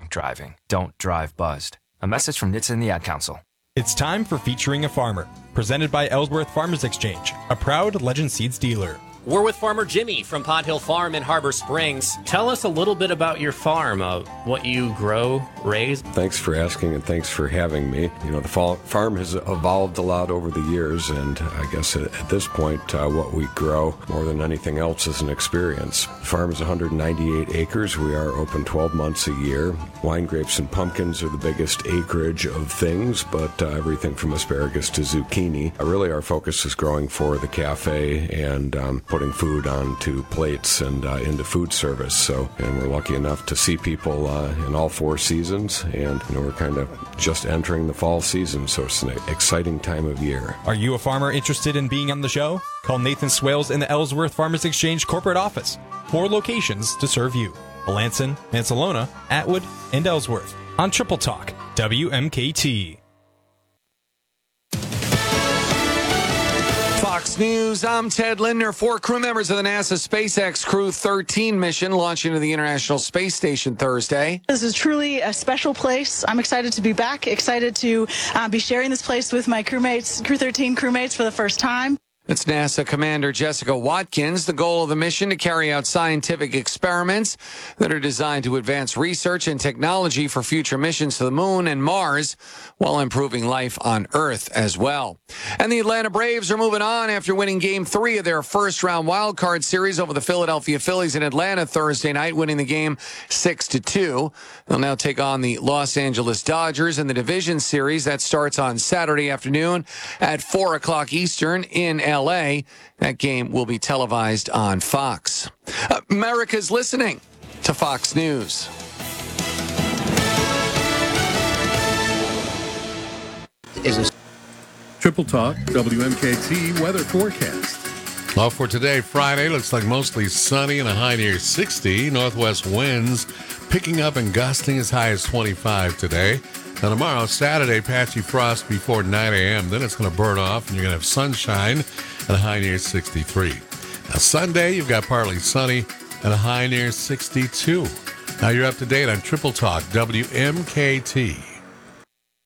drunk driving. Don't drive buzzed. A message from NHTSA and the Ad Council. It's time for Featuring a Farmer, presented by Ellsworth Farmers Exchange, a proud Legend Seeds dealer. We're with Farmer Jimmy from Pod Hill Farm in Harbor Springs. Tell us a little bit about your farm, what you grow, raise. Thanks for asking and thanks for having me. You know, the farm has evolved a lot over the years, and I guess at this point, what we grow more than anything else is an experience. The farm is 198 acres. We are open 12 months a year. Wine grapes and pumpkins are the biggest acreage of things, but everything from asparagus to zucchini. Really, our focus is growing for the cafe and putting food onto plates and into food service. And we're lucky enough to see people in all 4 seasons, and we're kind of just entering the fall season, so it's an exciting time of year. Are you a farmer interested in being on the show? Call Nathan Swales in the Ellsworth Farmers Exchange corporate office. 4 locations to serve you: Melanson, Mansalona, Atwood, and Ellsworth. On Triple Talk, WMKT. Fox News, I'm Ted Lindner. 4 crew members of the NASA SpaceX Crew 13 mission launching to the International Space Station Thursday. This is truly a special place. I'm excited to be back, excited to be sharing this place with my crewmates, Crew 13 crewmates for the first time. It's NASA Commander Jessica Watkins. The goal of the mission to carry out scientific experiments that are designed to advance research and technology for future missions to the moon and Mars while improving life on Earth as well. And the Atlanta Braves are moving on after winning Game 3 of their first-round wildcard series over the Philadelphia Phillies in Atlanta Thursday night, winning the game 6-2. They'll now take on the Los Angeles Dodgers in the division series. That starts on Saturday afternoon at 4 o'clock Eastern in LA. That game will be televised on Fox. America's listening to Fox News. Triple Talk, WMKT weather forecast. Well, for today, Friday, looks like mostly sunny and a high near 60. Northwest winds picking up and gusting as high as 25 today. Now tomorrow, Saturday, patchy frost before 9 a.m. Then it's going to burn off and you're going to have sunshine and a high near 63. Now Sunday, you've got partly sunny and a high near 62. Now you're up to date on Triple Talk, WMKT.